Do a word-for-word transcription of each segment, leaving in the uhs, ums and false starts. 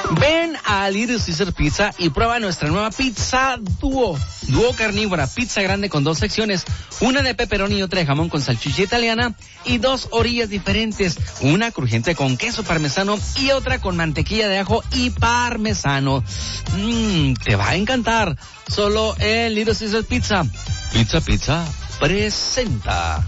Ven a Little Caesar Pizza y prueba nuestra nueva pizza dúo. Dúo carnívora, pizza grande con dos secciones, una de pepperoni y otra de jamón con salchicha italiana y dos orillas diferentes, una crujiente con queso parmesano y otra con mantequilla de ajo y parmesano. Mmm, te va a encantar. Solo en Little Caesar Pizza. Pizza Pizza presenta.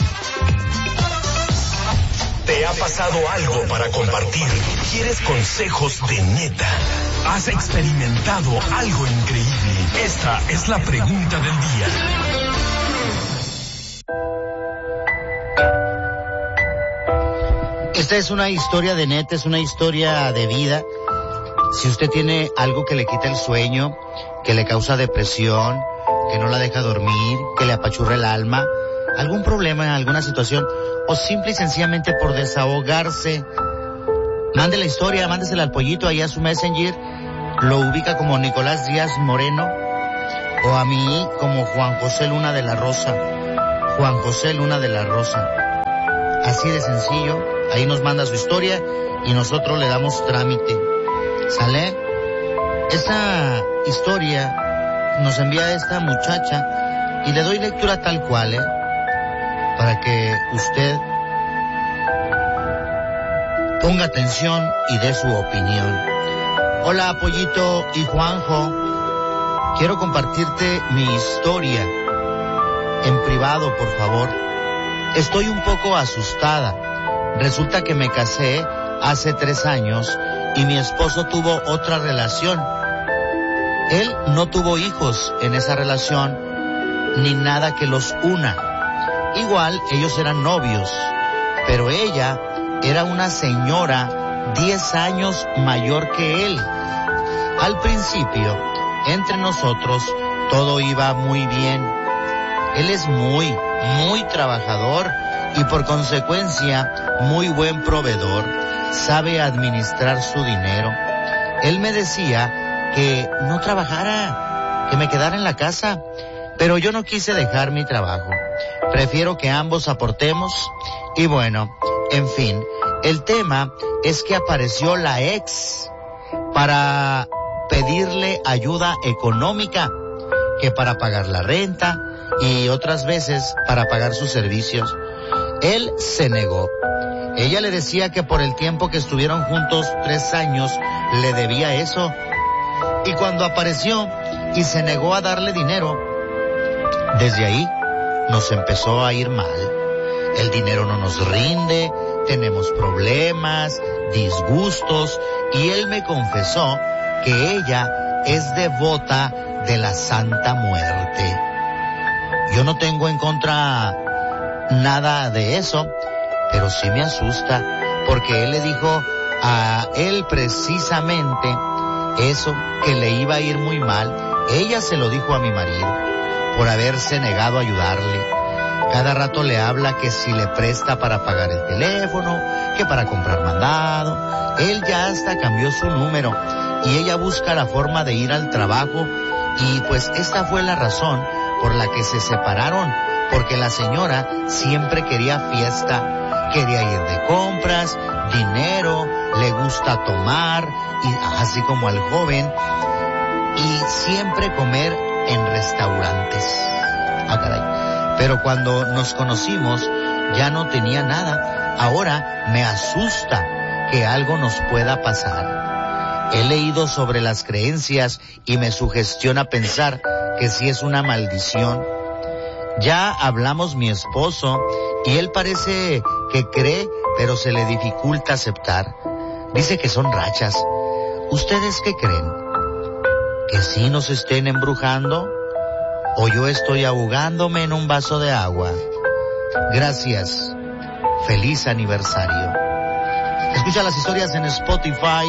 ¿Te ha pasado algo para compartir? ¿Quieres consejos de neta? ¿Has experimentado algo increíble? Esta es la pregunta del día. Esta es una historia de neta, es una historia de vida. Si usted tiene algo que le quita el sueño, que le causa depresión, que no la deja dormir, que le apachurra el alma, algún problema en alguna situación, o simple y sencillamente por desahogarse, mande la historia, mándesela al Pollito ahí a su Messenger, lo ubica como Nicolás Díaz Moreno, o a mí como Juan José Luna de la Rosa, Juan José Luna de la Rosa. Así de sencillo, ahí nos manda su historia y nosotros le damos trámite. ¿Sale? Esta historia nos envía esta muchacha y le doy lectura tal cual, ¿eh? Para que usted ponga atención y dé su opinión. Hola, Pollito y Juanjo. Quiero compartirte mi historia en privado, por favor. Estoy un poco asustada. Resulta que me casé hace tres años y mi esposo tuvo otra relación. Él no tuvo hijos en esa relación ni nada que los una. Igual ellos eran novios, pero ella era una señora diez años mayor que él. Al principio, entre nosotros, todo iba muy bien. Él es muy, muy trabajador y por consecuencia muy buen proveedor. Sabe administrar su dinero. Él me decía que no trabajara, que me quedara en la casa, pero yo no quise dejar mi trabajo. Prefiero que ambos aportemos y bueno, en fin, el tema es que apareció la ex para pedirle ayuda económica, que para pagar la renta y otras veces para pagar sus servicios. Él se negó. Ella le decía que por el tiempo que estuvieron juntos, tres años, le debía eso. Y cuando apareció y se negó a darle dinero, desde ahí nos empezó a ir mal. El dinero no nos rinde, tenemos problemas, disgustos, y él me confesó que ella es devota de la Santa Muerte. Yo no tengo en contra nada de eso, pero sí me asusta, porque él le dijo a él precisamente eso, que le iba a ir muy mal. Ella se lo dijo a mi marido por haberse negado a ayudarle. Cada rato le habla que si le presta para pagar el teléfono, que para comprar mandado. Él ya hasta cambió su número y ella busca la forma de ir al trabajo, y pues esta fue la razón por la que se separaron, porque la señora siempre quería fiesta, quería ir de compras, dinero, le gusta tomar, y así como al joven, y siempre comer en restaurantes. Ah, caray. Pero cuando nos conocimos ya no tenía nada. Ahora me asusta que algo nos pueda pasar. He leído sobre las creencias y me sugestiona pensar que sí es una maldición. Ya hablamos mi esposo y él parece que cree, pero se le dificulta aceptar. Dice que son rachas. ¿Ustedes qué creen? ¿Que sí nos estén embrujando? ¿O yo estoy ahogándome en un vaso de agua? Gracias. Feliz aniversario. Escucha las historias en Spotify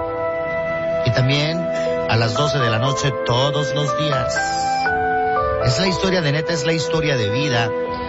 y también a las doce de la noche todos los días. Es la historia de neta, es la historia de vida.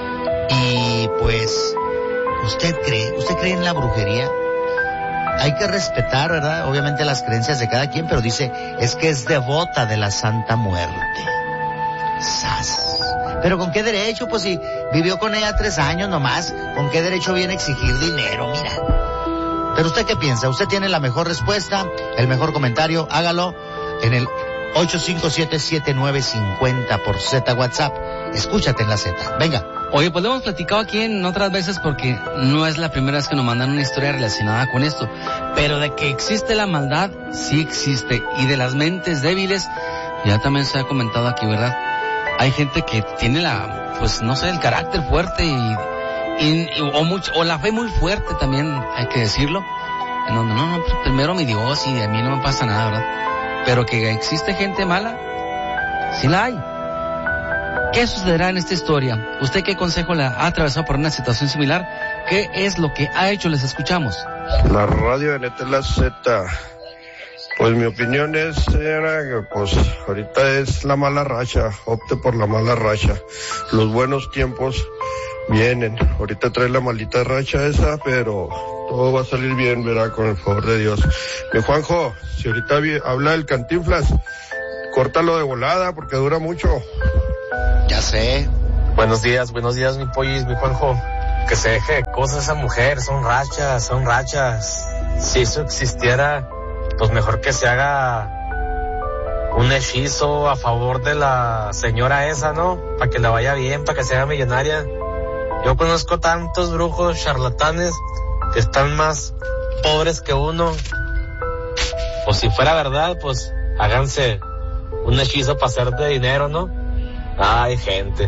Y pues, ¿usted cree? ¿Usted cree en la brujería? Hay que respetar, ¿verdad? Obviamente las creencias de cada quien, pero dice, es que es devota de la Santa Muerte. ¡Sas! ¿Pero con qué derecho? Pues si vivió con ella tres años nomás, ¿con qué derecho viene a exigir dinero? Mira. Pero ¿usted qué piensa? ¿Usted tiene la mejor respuesta, el mejor comentario? Hágalo en el ocho cinco siete, siete nueve cinco cero por Z WhatsApp. Escúchate en la Z. Venga. Oye, pues lo hemos platicado aquí en otras veces porque no es la primera vez que nos mandan una historia relacionada con esto. Pero de que existe la maldad, sí existe. Y de las mentes débiles, ya también se ha comentado aquí, ¿verdad? Hay gente que tiene la, pues no sé, el carácter fuerte y, y, y o mucho, o la fe muy fuerte también, hay que decirlo. En donde no, no, pues primero mi Dios y a mí no me pasa nada, ¿verdad? Pero que existe gente mala, sí la hay. ¿Qué sucederá en esta historia? ¿Usted qué consejo le ha atravesado por una situación similar? ¿Qué es lo que ha hecho? Les escuchamos. La radio de Neta es la Z. Pues mi opinión es, señora, que pues ahorita es la mala racha. Opte por la mala racha. Los buenos tiempos vienen. Ahorita trae la maldita racha esa, pero todo va a salir bien, verá, con el favor de Dios. Mi Juanjo, si ahorita vi, habla del Cantinflas, córtalo de volada porque dura mucho. Ya sé. Buenos días, buenos días, mi Pollis, mi Juanjo. Que se deje de cosas esa mujer, son rachas, son rachas. Si eso existiera, pues mejor que se haga un hechizo a favor de la señora esa, ¿no? Para que le vaya bien, para que se haga millonaria. Yo conozco tantos brujos charlatanes que están más pobres que uno. Pues si fuera verdad, pues háganse un hechizo para hacerte dinero, ¿no? Ay, gente.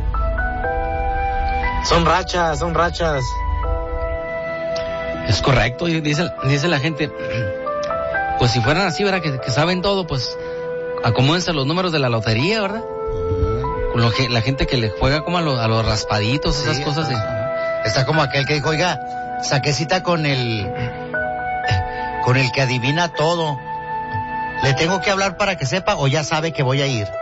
Son rachas, son rachas. Es correcto, y dice, dice la gente, pues si fueran así, ¿verdad? Que, que saben todo, pues acomódense los números de la lotería, ¿verdad? Con lo que, la gente que le juega como a, lo, a los raspaditos, esas sí, cosas. Está, de... está como aquel que dijo, oiga, saqué cita con el, con el que adivina todo. ¿Le tengo que hablar para que sepa o ya sabe que voy a ir?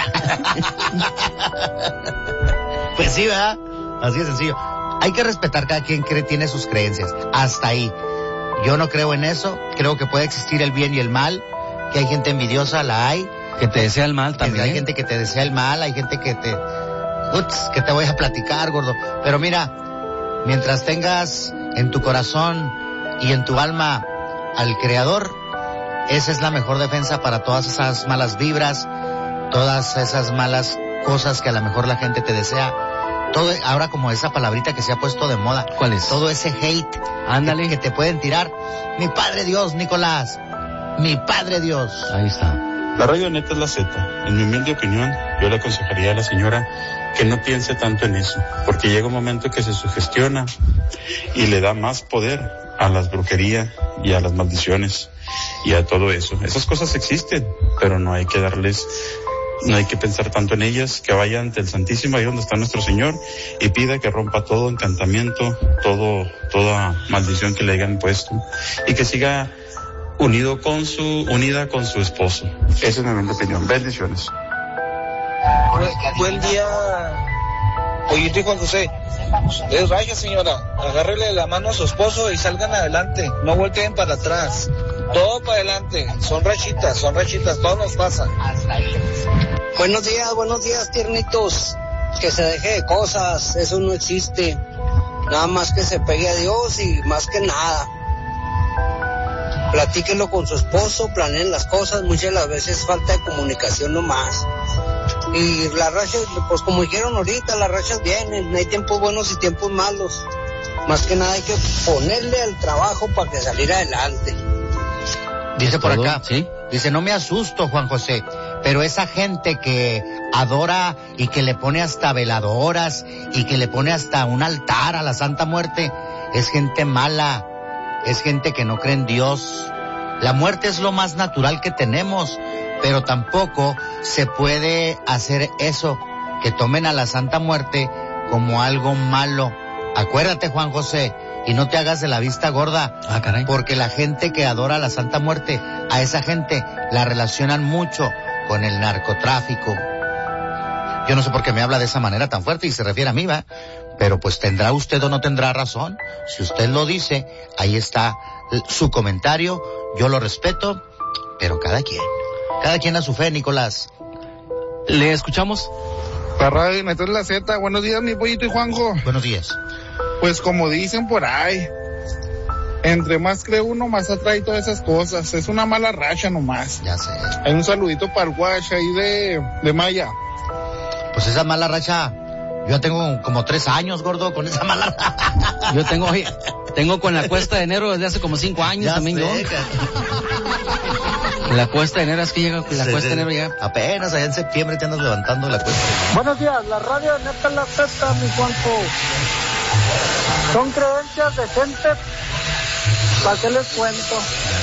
Pues sí, ¿verdad? Así de sencillo. Hay que respetar cada quien que tiene sus creencias. Hasta ahí. Yo no creo en eso. Creo que puede existir el bien y el mal. Que hay gente envidiosa, la hay. Que te desea el mal también. Hay gente que te desea el mal. Hay gente que te... Ups, que te voy a platicar, gordo. Pero mira, mientras tengas en tu corazón y en tu alma al Creador, esa es la mejor defensa para todas esas malas vibras, todas esas malas cosas que a lo mejor la gente te desea. Todo, ahora como esa palabrita que se ha puesto de moda. ¿Cuál es? Todo ese hate. Ándale. Que, que te pueden tirar. Mi Padre Dios, Nicolás. Mi Padre Dios. Ahí está. La radio Neta es la Z. En mi humilde opinión, yo le aconsejaría a la señora que no piense tanto en eso, porque llega un momento que se sugestiona y le da más poder a las brujerías y a las maldiciones y a todo eso. Esas cosas existen, pero no hay que darles, no hay que pensar tanto en ellas, que vaya ante el Santísimo, ahí donde está nuestro Señor, y pida que rompa todo encantamiento, todo, toda maldición que le hayan puesto, y que siga unido con su, unida con su esposo. Esa es mi humilde opinión. Bendiciones. Buen día, Pollito y Juan José. Es raya, señora. Agárrele la mano a su esposo y salgan adelante. No volteen para atrás. Todo para adelante. Son rachitas, son rachitas. Todo nos pasa. Buenos días, buenos días, tiernitos. Que se deje de cosas. Eso no existe. Nada más que se pegue a Dios y más que nada. Platíquenlo con su esposo, planeen las cosas. Muchas de las veces falta de comunicación nomás. Y las rachas, pues como dijeron ahorita, las rachas vienen, hay tiempos buenos y tiempos malos. Más que nada hay que ponerle al trabajo para que salir adelante. Dice por ¿Todo? acá, ¿Sí? Dice, no me asusto, Juan José, pero esa gente que adora y que le pone hasta veladoras y que le pone hasta un altar a la Santa Muerte, es gente mala, es gente que no cree en Dios. La muerte es lo más natural que tenemos, pero tampoco se puede hacer eso, que tomen a la Santa Muerte como algo malo. Acuérdate, Juan José, y no te hagas de la vista gorda. Ah, caray. Porque la gente que adora a la Santa Muerte, a esa gente la relacionan mucho con el narcotráfico. Yo no sé por qué me habla de esa manera tan fuerte y se refiere a mí, ¿va? Pero pues tendrá usted o no tendrá razón. Si usted lo dice, ahí está su comentario, yo lo respeto, pero cada quien. Cada quien a su fe, Nicolás. ¿Le escuchamos? La radio Neta es la Z. Buenos días, mi Pollito y Juanjo. Buenos días. Pues como dicen por ahí, entre más cree uno, más atrae todas esas cosas. Es una mala racha nomás. Ya sé. Hay un saludito para el guacha ahí de, de Maya. Pues esa mala racha, yo ya tengo como tres años, gordo, con esa mala racha. Yo tengo, oye, tengo con la cuesta de enero desde hace como cinco años Ya también sé, yo. ca- La cuesta de enero es que llega, la Sí, cuesta sí. de enero llega. Apenas allá en septiembre te andas levantando la cuesta. Buenos días, la radio de Neta La Z, mi Juanjo. Son creencias de gente, ¿para qué les cuento?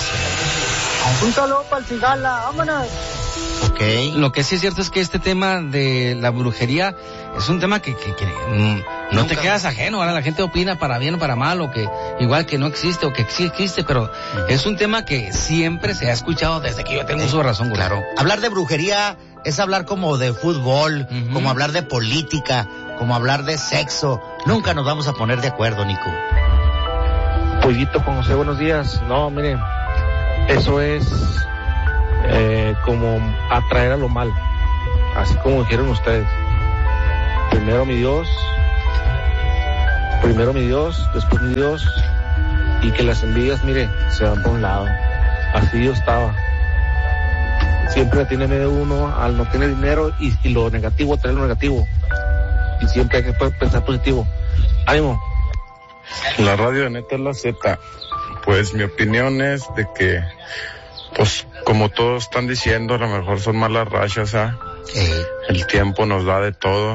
Un saludo para el Cigala, vámonos. Ok. Lo que sí es cierto es que este tema de la brujería es un tema que, que, que mm, no Nunca. te quedas ajeno. Ahora la gente opina para bien o para mal, o que igual que no existe o que sí existe, pero es un tema que siempre se ha escuchado desde que yo tengo uso de razón, güey. Claro. Hablar de brujería es hablar como de fútbol, Ujú. como hablar de política, como hablar de sexo. Nunca nos vamos a poner de acuerdo, Nico. Pollito Juan José, buenos días. No, miren, eso es eh, como atraer a lo mal, así como dijeron ustedes. Primero mi Dios, primero mi Dios, después mi Dios, y que las envidias, mire, se van por un lado. Así yo estaba. Siempre tiene miedo uno al no tener dinero y, y lo negativo, traer lo negativo. Y siempre hay que pensar positivo. ¡Ánimo! La radio de Neta La Z, pues mi opinión es de que, pues como todos están diciendo, a lo mejor son malas rachas, ¿ah? Eh, El tiempo nos da de todo,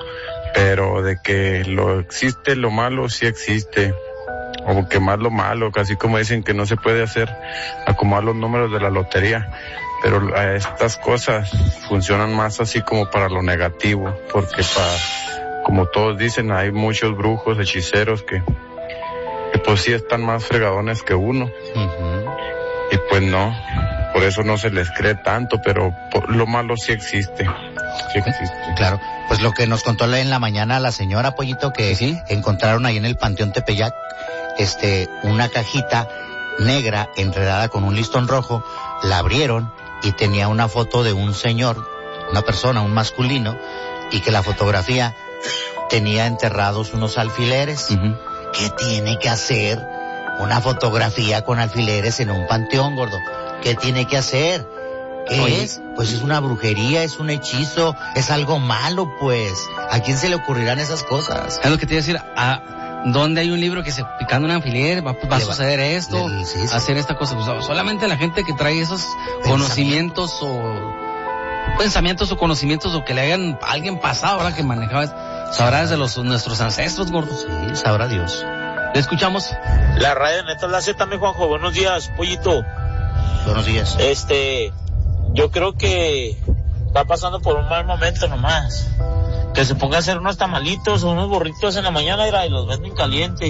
pero de que lo existe, lo malo sí existe, o que más lo malo, casi como dicen que no se puede hacer, acomodar los números de la lotería, pero a estas cosas funcionan más así como para lo negativo, porque para, como todos dicen, hay muchos brujos, hechiceros que, que pues sí están más fregadones que uno, ujú. y pues no, por eso no se les cree tanto, pero por, lo malo sí existe, sí existe. Claro. Pues lo que nos contó en la mañana la señora Pollito, que Sí. encontraron ahí en el Panteón Tepeyac, este, una cajita negra enredada con un listón rojo, la abrieron y tenía una foto de un señor, una persona, un masculino, y que la fotografía tenía enterrados unos alfileres. Ujú. ¿Qué tiene que hacer una fotografía con alfileres en un panteón, gordo? ¿Qué tiene que hacer? ¿Qué Oye. es? Pues es una brujería, es un hechizo, es algo malo, pues. ¿A quién se le ocurrirán esas cosas? Es lo que te iba a decir, ¿a dónde hay un libro que se picando un alfiler va, va a Le va- suceder esto, le- sí, sí. hacer esta cosa? Pues, solamente la gente que trae esos conocimientos o pensamientos o conocimientos o que le hayan a alguien pasado, ahora que manejaba, sabrá desde los nuestros ancestros, gordos. Sí, sabrá Dios. Le escuchamos. La radio Neta La Z, mi Juanjo, buenos días, Pollito. Buenos días. Este, yo creo que está pasando por un mal momento nomás. Que se ponga a hacer unos tamalitos o unos burritos en la mañana y los venden caliente.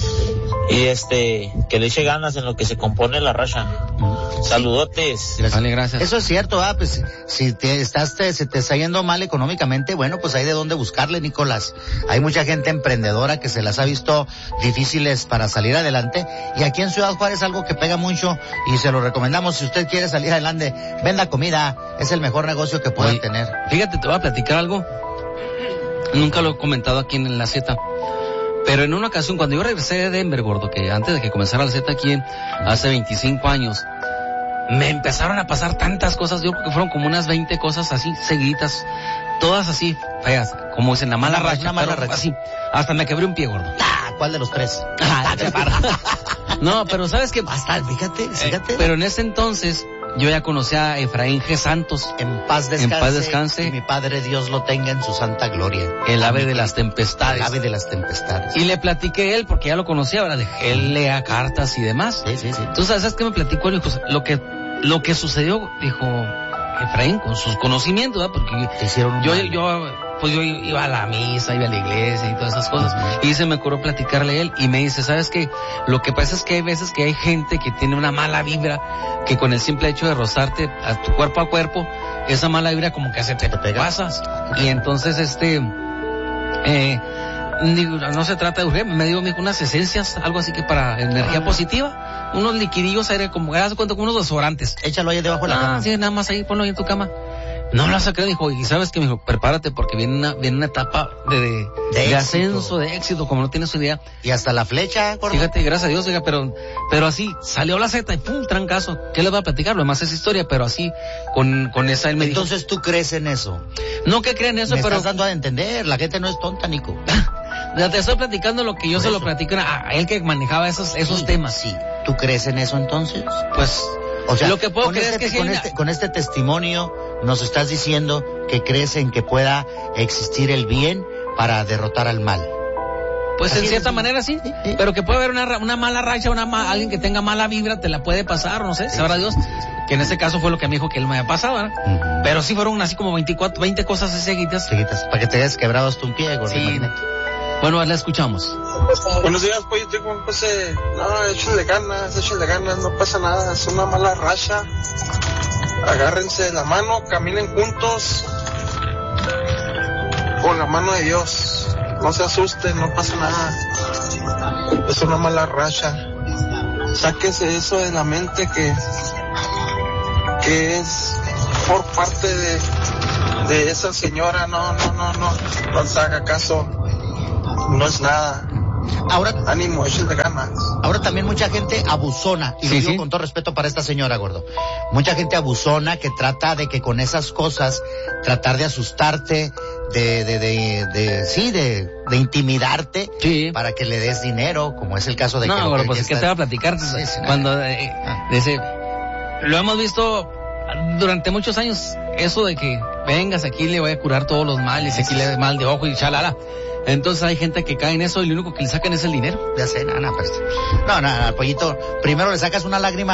Y este, que le eche ganas en lo que se compone la racha. Saludotes. Gracias. Vale, gracias. Eso es cierto, ah, pues si te estás, te, se te está yendo mal económicamente, bueno, pues hay de dónde buscarle, Nicolás. Hay mucha gente emprendedora que se las ha visto difíciles para salir adelante, y aquí en Ciudad Juárez algo que pega mucho y se lo recomendamos. Si usted quiere salir adelante, venda comida, es el mejor negocio que pueda Oye, tener. Fíjate, te voy a platicar algo. Nunca lo he comentado aquí en la Z. Pero en una ocasión, cuando yo regresé de Denver, gordo, que antes de que comenzara la Z aquí, hace veinticinco años, me empezaron a pasar tantas cosas. Yo creo que fueron como unas veinte cosas así, seguiditas. Todas así, feas. Como dicen, la mala Una- racha. una mala pero racha. Así. Hasta me quebré un pie, gordo. Ah, ¿cuál de los tres? Ah, te para. No, pero ¿sabes qué? Basta, fíjate, fíjate. Eh, pero en ese entonces, yo ya conocía a Efraín G. Santos, en paz descanse. en paz descanse. Y mi Padre Dios lo tenga en su santa gloria. el ave de Amén. las tempestades. El ave de las tempestades. Y le platiqué a él, porque ya lo conocía, ¿verdad? Dejé él lea cartas y demás. Sí, sí, sí. Entonces, ¿sabes qué me platicó él? Pues, lo que, lo que sucedió, dijo Efraín, con sus conocimientos, ¿verdad? Porque Te hicieron un yo, mal. yo, pues yo iba a la misa, iba a la iglesia y todas esas cosas. Y se me ocurrió platicarle a él y me dice, ¿sabes qué? Lo que pasa es que hay veces que hay gente que tiene una mala vibra, que con el simple hecho de rozarte a tu cuerpo a cuerpo, esa mala vibra como que se te, Te pega. pasas. Y entonces, este, eh, digo, no se trata de urgir, me dio me dijo, unas esencias, algo así que para energía positiva, unos liquidillos aire, como, haz de cuenta, como unos desodorantes. Échalo ahí debajo de la Ah, cama. sí, nada más ahí, ponlo ahí en tu cama. No me lo vas a creer, dijo, y sabes que me dijo, prepárate porque viene una, viene una etapa de, de, de, de ascenso, de éxito, como no tienes idea. Y hasta la flecha, gordo. Fíjate, gracias a Dios, oiga, pero, pero así, salió la Z y pum, trancazo. ¿Qué les va a platicar? Lo demás es historia, pero así, con, con esa él me Entonces dijo, tú crees en eso. No que creen eso, me pero. estás dando a entender, la gente no es tonta, Nico. Te estoy platicando lo que yo Por se eso. lo platico a, a él que manejaba esos, esos sí, temas. Sí. ¿Tú crees en eso entonces? Pues, o sea, lo que puedo con creer este, es que con, si este, con este testimonio nos estás diciendo que crees en que pueda existir el bien para derrotar al mal. Pues Así en cierta es, manera sí, sí, sí, pero que puede haber una, una mala racha, una ma, alguien que tenga mala vibra, te la puede pasar, no sé, sí, sabrá Dios, que en este caso fue lo que me dijo que él me había pasado, ¿no? Uh-huh. Pero sí fueron así como veinticuatro, veinte cosas así seguidas. Seguidas, para que te hayas quebrado hasta un pie, gordo. Sí. Bueno, la escuchamos. Buenos días, pues, yo como José, no, échenle ganas, échenle ganas, no pasa nada, es una mala racha. Agárrense de la mano, caminen juntos con la mano de Dios. No se asusten, no pasa nada. Es una mala racha. Sáquese eso de la mente que, que es por parte de, de esa señora. No, no, no, no, no se haga caso. No es nada. Ahora, ánimo, échenle ganas. Ahora también mucha gente abusona, y sí, lo digo sí. con todo respeto para esta señora, gordo. Mucha gente abusona que trata de que con esas cosas, tratar de asustarte, de, de, de, de sí, de, de intimidarte, sí. para que le des dinero, como es el caso de no, que... No, que pues es que está... te voy a platicar, sí, sí, cuando, eh, ah. de ese, lo hemos visto durante muchos años, eso de que vengas aquí le voy a curar todos los males, aquí le da mal de ojo y chalala. Entonces hay gente que cae en eso y lo único que le sacan es el dinero. Ya sé, nada, no, pero... no, no, no, pollito, primero le sacas una lágrima